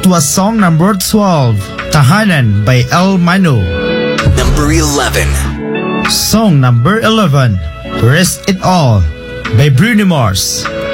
was song number 12, Tahanan by El Mano. Number 11. Song number 11, Risk It All by Bruno Mars.